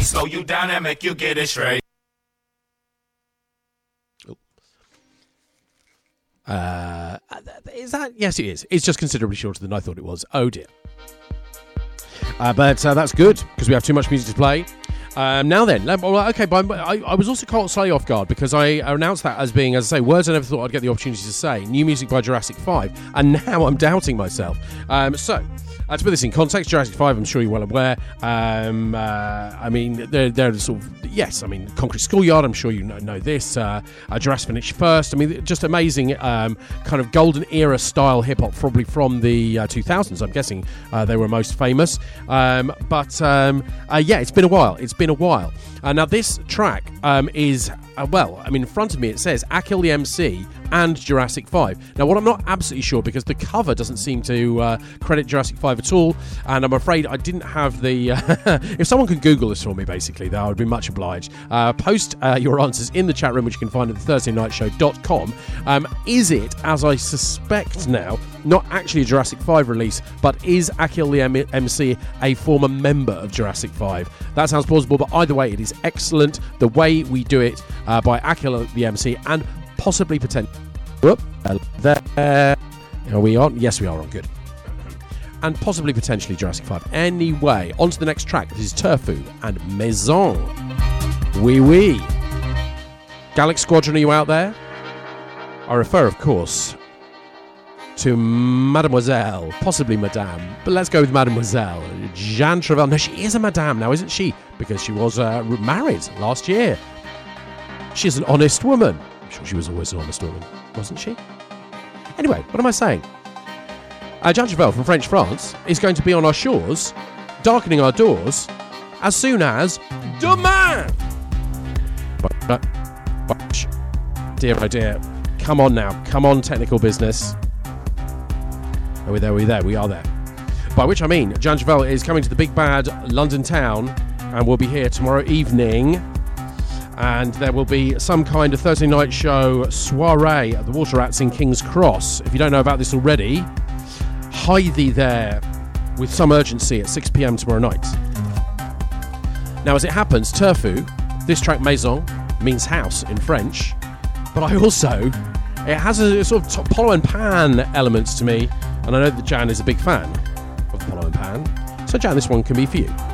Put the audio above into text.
slow you down and make you get it straight. Is that? Yes, it is. It's just considerably shorter than I thought it was. Oh dear. But that's good because we have too much music to play. Now then, okay, but I was also caught slightly off guard because I announced that as being, as I say, words I never thought I'd get the opportunity to say. New music by Jurassic 5, and now I'm doubting myself. To put this in context, Jurassic 5, I'm sure you're well aware. I mean, they're sort of, yes, I mean, Concrete Schoolyard, I'm sure you know this. Jurassic Finished First. I mean, just amazing kind of golden era style hip hop, probably from the 2000s. I'm guessing they were most famous. Yeah, it's been a while. Now, this track is, in front of me it says Akil the MC and Jurassic 5. Now, what I'm not absolutely sure, because the cover doesn't seem to credit Jurassic 5 at all, and I'm afraid I didn't have the... if someone could Google this for me, basically, that I would be much obliged. Post your answers in the chat room, which you can find at thethursdaynightshow.com. Is it, as I suspect now, not actually a Jurassic 5 release, but is Akil the MC a former member of Jurassic 5? That sounds plausible, but either way, it is excellent. The way we do it by Akil the MC and possibly potentially... There. Are we on? Yes, we are on. Good. And possibly potentially Jurassic 5. Anyway, on to the next track. This is Turfu and Maison. Oui, oui. Gallic Squadron, are you out there? I refer, of course, to Mademoiselle, possibly Madame, but let's go with Mademoiselle. Jeanne Travell. No, she is a Madame now, isn't she? Because she was married last year. She's an honest woman. I'm sure she was always an honest woman, wasn't she? Anyway, what am I saying? Jeanne Travell from French France is going to be on our shores, darkening our doors, as soon as demain. Dear, oh dear. Come on now. Come on, technical business. Are we there? We are there. By which I mean, Jeanne Travell is coming to the big bad London town and will be here tomorrow evening. And there will be some kind of Thursday night show soiree at the Water Rats in King's Cross. If you don't know about this already, hide thee there with some urgency at 6 p.m. tomorrow night. Now, as it happens, Turfu, this track Maison, means house in French, but it has a sort of Polo and Pan elements to me, and I know that Jan is a big fan of Polo and Pan. So Jan, this one can be for you.